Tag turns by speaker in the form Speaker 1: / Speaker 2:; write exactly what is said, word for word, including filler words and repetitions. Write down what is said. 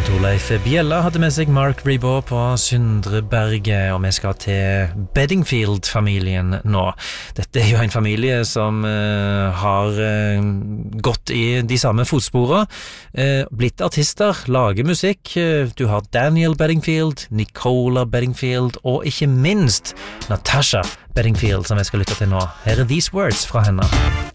Speaker 1: Torleif Bjella hadde med seg Mark Ribot på Syndreberget, og vi skal til Bedingfield-familien nå. Dette er jo en familie som uh, har uh, gått i de samme fotsporene, uh, blitt artister, lager musikk. Uh, du har Daniel Bedingfield, Nicola Bedingfield, og ikke minst Natasha Bedingfield, som jeg skal lytte til nå. Her er These Words fra henne.